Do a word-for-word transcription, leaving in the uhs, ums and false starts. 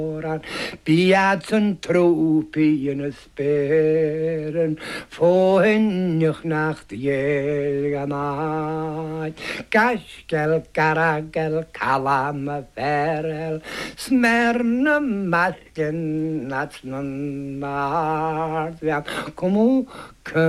Biad yn trwpi yn ysberen, ffwynwch nach diel gamai. Gasgel garagel calam y ferel, smern y masgen at nyn mardd. Cwmw